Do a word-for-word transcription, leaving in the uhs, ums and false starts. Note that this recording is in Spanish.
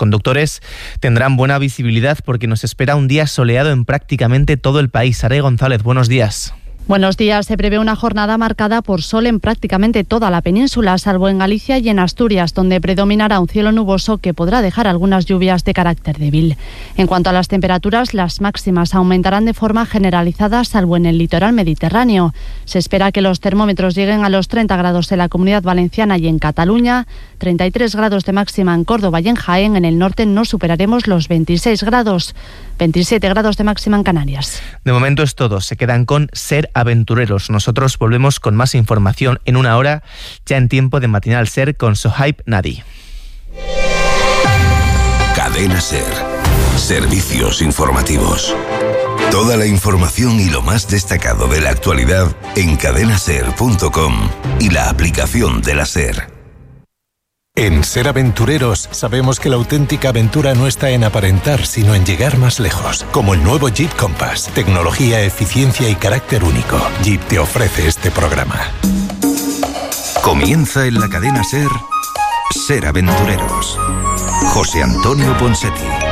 conductores tendrán buena visibilidad porque nos espera un día soleado en prácticamente todo el país. Saray González, buenos días. Buenos días. Se prevé una jornada marcada por sol en prácticamente toda la península, salvo en Galicia y en Asturias, donde predominará un cielo nuboso que podrá dejar algunas lluvias de carácter débil. En cuanto a las temperaturas, las máximas aumentarán de forma generalizada, salvo en el litoral mediterráneo. Se espera que los termómetros lleguen a los treinta grados en la Comunidad Valenciana y en Cataluña, treinta y tres grados de máxima en Córdoba y en Jaén. En el norte no superaremos los veintiséis grados, veintisiete grados de máxima en Canarias. De momento es todo. Se quedan con Ser Aventureros. Nosotros volvemos con más información en una hora, ya en tiempo de Matinal Ser con Sohaib Nadi. Cadena Ser. Servicios informativos. Toda la información y lo más destacado de la actualidad en cadena ser punto com y la aplicación de la Ser. En Ser Aventureros sabemos que la auténtica aventura no está en aparentar, sino en llegar más lejos. Como el nuevo Jeep Compass. Tecnología, eficiencia y carácter único. Jeep te ofrece este programa. Comienza en la cadena Ser, Ser Aventureros. José Antonio Ponseti.